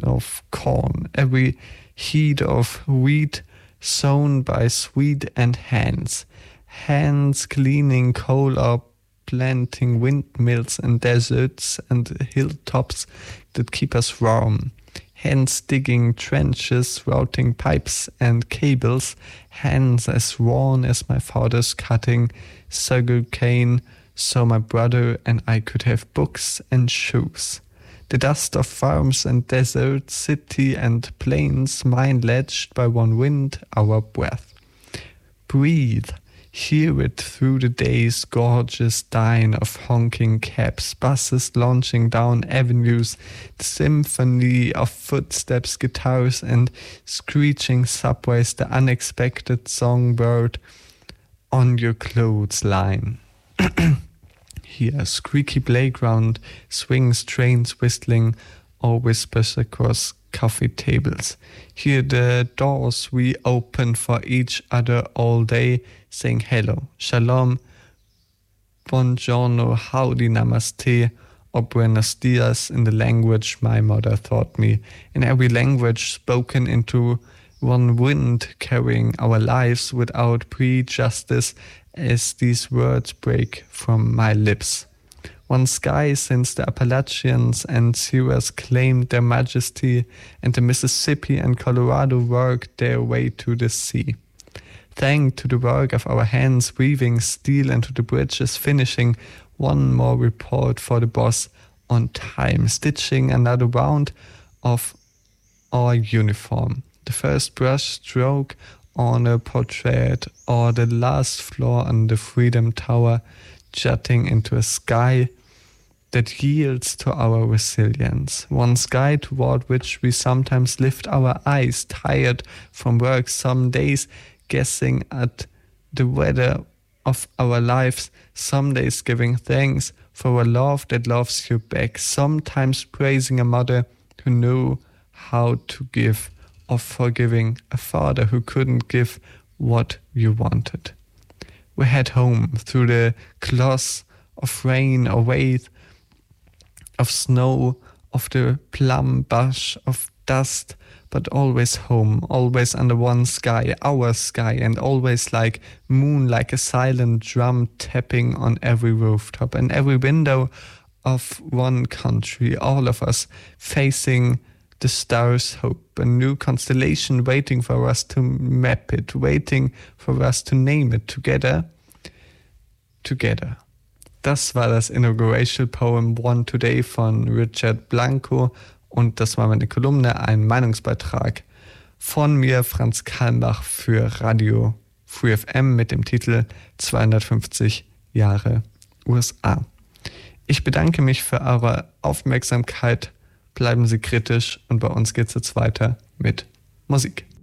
of corn, every head of wheat sown by sweet and hands cleaning coal or planting windmills in deserts and hilltops that keep us warm, hands digging trenches, routing pipes and cables, hands as worn as my father's cutting sugarcane, so my brother and I could have books and shoes. The dust of farms and deserts, city and plains, mine ledged by one wind, our breath. Breathe, hear it through the day's gorgeous dine of honking cabs, buses launching down avenues, the symphony of footsteps, guitars and screeching subways, the unexpected songbird on your clothesline. Here, squeaky playground, swings, trains whistling, or whispers across coffee tables. Here, the doors we open for each other all day, saying hello, shalom, buongiorno, howdy, namaste, or buenos dias in the language my mother taught me. In every language spoken into one wind, carrying our lives without prejudice as these words break from my lips. One sky since the Appalachians and Sierras claimed their majesty and the Mississippi and Colorado worked their way to the sea. Thanks to the work of our hands weaving steel into the bridges, finishing one more report for the boss on time, stitching another round of our uniform. The first brush stroke on a portrait or the last floor on the Freedom Tower jutting into a sky that yields to our resilience. One sky toward which we sometimes lift our eyes, tired from work some days, guessing at the weather of our lives, some days giving thanks for a love that loves you back, sometimes praising a mother who knew how to give, or forgiving a father who couldn't give what you wanted. We head home through the cloths of rain or wave of snow, of the plum bush of dust, but always home, always under one sky, our sky, and always like moon, like a silent drum tapping on every rooftop and every window of one country, all of us facing the stars' hope, a new constellation waiting for us to map it, waiting for us to name it together. Das war das Inauguration Poem One Today von Richard Blanco und das war meine Kolumne, ein Meinungsbeitrag von mir, Franz Kalmbach, für Radio Free FM mit dem Titel 250 Jahre USA. Ich bedanke mich für eure Aufmerksamkeit. Bleiben Sie kritisch und bei uns geht's jetzt weiter mit Musik.